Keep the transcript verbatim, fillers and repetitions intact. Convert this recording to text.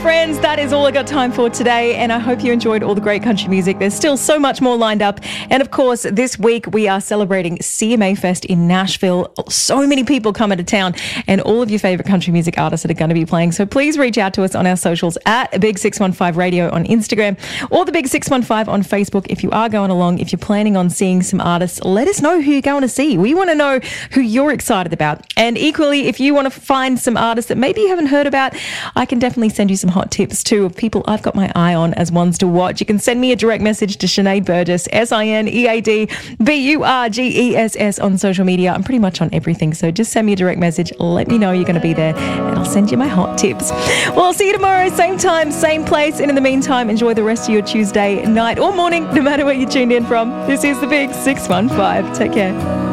friends, that is all I got time for today, and I hope you enjoyed all the great country music. There's still so much more lined up, and of course, this week we are celebrating C M A Fest in Nashville. So many people coming to town, and all of your favourite country music artists that are going to be playing. So please reach out to us on our socials at Big six one five Radio on Instagram or the Big six one five on Facebook. If you are going along, if you're planning on seeing some artists, let us know who you're going to see. We want to know who you're excited about. And equally, if you want to find some artists that maybe you haven't heard about, I can definitely send you some hot tips too of people I've got my eye on as ones to watch. You can send me a direct message to Sinead Burgess, S I N E A D B U R G E S S on social media. I'm pretty much on everything, so just send me a direct message. Let me know you're going to be there and I'll send you my hot tips. Well, I'll see you tomorrow, same time, same place. And in the meantime, enjoy the rest of your Tuesday night or morning, no matter where you tuned in from. This is the Big six one five. Take care.